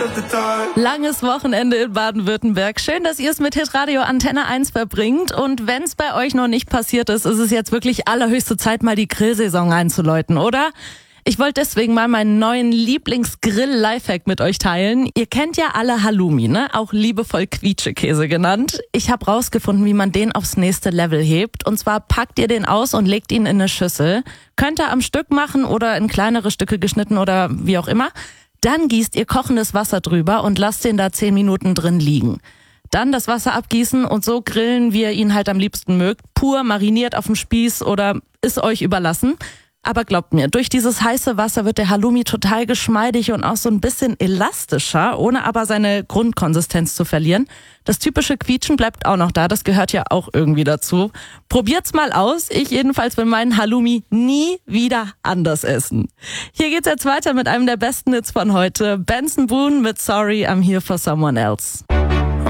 Langes Wochenende in Baden-Württemberg. Schön, dass ihr es mit Hitradio Antenne 1 verbringt. Und wenn es bei euch noch nicht passiert ist, ist es jetzt wirklich allerhöchste Zeit, mal die Grillsaison einzuläuten, oder? Ich wollte deswegen mal meinen neuen Lieblingsgrill-Lifehack mit euch teilen. Ihr kennt ja alle Halloumi, ne? Auch liebevoll Quietschekäse genannt. Ich habe rausgefunden, wie man den aufs nächste Level hebt. Und zwar packt ihr den aus und legt ihn in eine Schüssel. Könnt ihr am Stück machen oder in kleinere Stücke geschnitten oder wie auch immer. Dann gießt ihr kochendes Wasser drüber und lasst den da 10 Minuten drin liegen. Dann das Wasser abgießen und so grillen, wie ihr ihn halt am liebsten mögt. Pur, mariniert auf dem Spieß oder ist euch überlassen. Aber glaubt mir, durch dieses heiße Wasser wird der Halloumi total geschmeidig und auch so ein bisschen elastischer, ohne aber seine Grundkonsistenz zu verlieren. Das typische Quietschen bleibt auch noch da, das gehört ja auch irgendwie dazu. Probiert's mal aus. Ich jedenfalls will meinen Halloumi nie wieder anders essen. Hier geht's jetzt weiter mit einem der besten Hits von heute. Benson Boone mit Sorry, I'm Here for Someone Else.